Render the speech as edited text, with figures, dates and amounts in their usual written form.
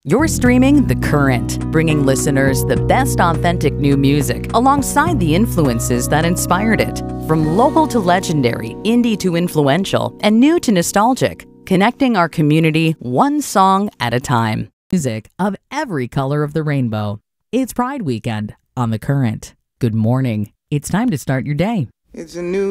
You're streaming The Current, bringing listeners the best authentic new music alongside the influences that inspired it. From local to legendary, indie to influential, and new to nostalgic, connecting our community one song at a time. Music of every color of the rainbow. It's Pride Weekend on The Current. Good morning. It's time to start your day. It's a new